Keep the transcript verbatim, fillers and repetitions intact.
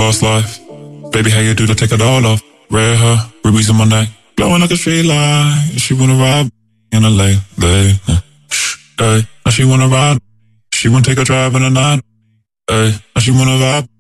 fast life. Baby, how you do to take it all off? Red hair, rubies on my neck, blowing like a street light. She wanna ride in a late, late. Hey, now she wanna ride. She wanna take a drive in the night. Hey, now she wanna vibe.